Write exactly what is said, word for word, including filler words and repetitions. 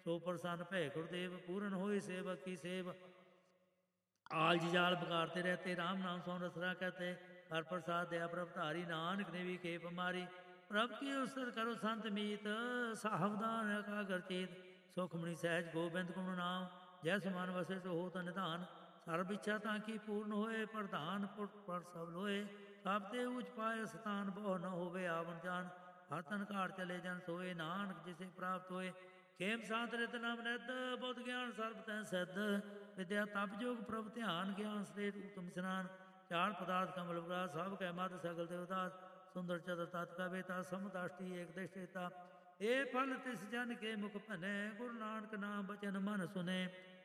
ਸੋ ਪ੍ਰਸੰਨ ਭੈ ਗੁਰਦੇਵ ਪੂਰਨ ਹੋਏ ਸੇਵਕ ਕੀ ਸੇਵ आलज जाल बगाड़ते रहते राम नाम सो रसरा कहते हर प्रसाद दया प्रभ धारी नानक ने भी खेप मारी प्रभ की उसर करो संत मीत सावधान एकागर चेत सुखमणि सहज गोबिंद गुण नाम जय समान वसे सो हो निधान सर्व इच्छा ताकि पूर्ण होए प्रधान पुर पर सब लोए सब ते उच पाए स्थान बहु न होवे आवन जान हर तन घाट चले जन सोए नानक जिसे प्राप्त होए खेम सात रित नाम निध बुद्ध ज्ञान सर्ब तै सिद्ध विद्या तप जोग प्रभ ध्यान ज्ञान श्रेष्ठ उत्तम स्नान चार पदार्थ कमल विराज सब कै मद सगल देवदास सुंदर चतुर तत् का बेता समदाष्टि एक दृष्टिता ए फल तिस जन के मुख भने गुरु नानक नाम बचन मन सुने